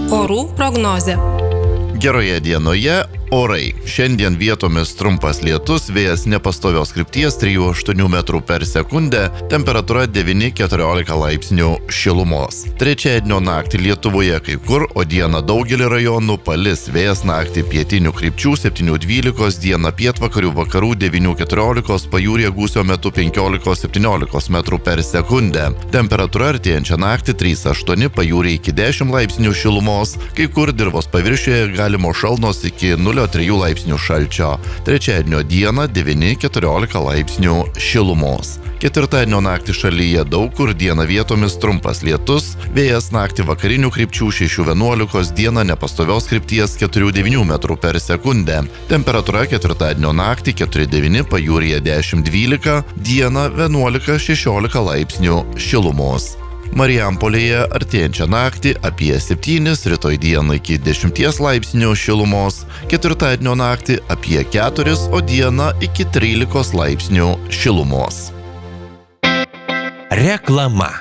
Orų prognozė. Geroje dienoje orai. Šiandien vietomis trumpas lietus, vėjas nepastovios krypties 3-8 metrų per sekundę, temperatūra 9-14 laipsnių šilumos. Trečiadienio naktį Lietuvoje kai kur, o dieną daugelį rajonų palis, vėjas naktį pietinių krypčių 7-12, dieną pietvakarių vakarų 9-14, pajūryje gūsio metu 15-17 metrų per sekundę. Temperatūra artėjančią naktį 3-8, pajūryje iki 10 laipsnių šilumos, kai kur dirvos paviršiuje galimo šalnos iki 0,3 laipsnių šalčio. Trečiadienio dieną 9-14 laipsnių šilumos. Ketvirtadienio naktį šalyje daug kur, dieną vietomis trumpas lietus, vėjas naktį vakarinių krypčių 6-11, dieną nepastovios krypties 4-9 metrų per sekundę. Temperatūra ketvirtadienio naktį 4-9, pajūryje 10-12, dieną 11-16 laipsnių šilumos. Marijampolėje artėjančią naktį apie 7, rytoj dieną iki 10 laipsnių šilumos, ketvirtadienio naktį apie 4, o dieną iki 13 laipsnių šilumos. Reklama.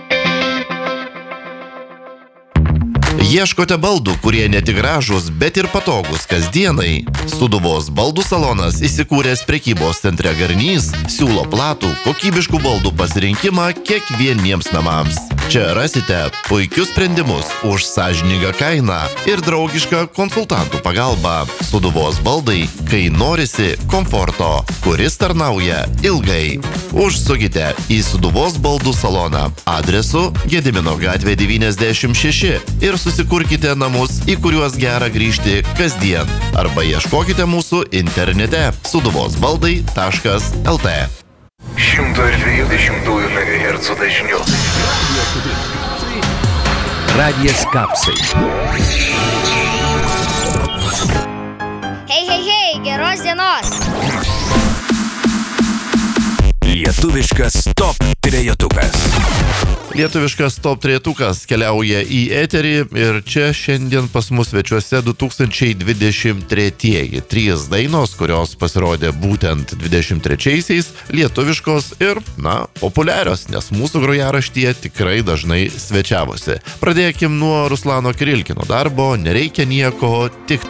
Ieškote baldų, kurie ne tik gražūs, bet ir patogus kasdienai? Sūduvos baldų salonas įsikūręs prekybos centre Garnys siūlo platų, kokybiškų baldų pasirinkimą kiekvieniems namams. Čia rasite puikius sprendimus už sąžiningą kainą ir draugišką konsultantų pagalbą. Sūduvos baldai, kai norisi komforto, kuris tarnauja ilgai. Užsukite į Sūduvos baldų saloną adresu Gedimino gatvė 96 ir susikurkite namus, į kuriuos gera grįžti kasdien. Arba ieškokite mūsų internete suduvosbaldai.lt. 120 MHz dažniu. Radijas Kapsai. Hei, geros dienos! Lietuviškas top trejetukas. Lietuviškas top trejetukas keliauja į eterį ir čia šiandien pas mus svečiuose 2023. 3 dainos, kurios pasirodė būtent 23-aisiais, lietuviškos ir, populiarios, nes mūsų grojaraštyje tikrai dažnai svečiavosi. Pradėkim nuo Ruslano Kirilkino darbo Nereikia nieko, tik